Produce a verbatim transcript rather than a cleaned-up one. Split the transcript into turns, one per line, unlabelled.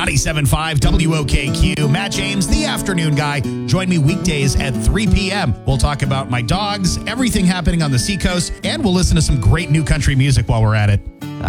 ninety-seven point five W O K Q. Matt James, the afternoon guy. Join me weekdays at three p.m. We'll talk about my dogs, everything happening on the Seacoast, and we'll listen to some great new country music while we're at it.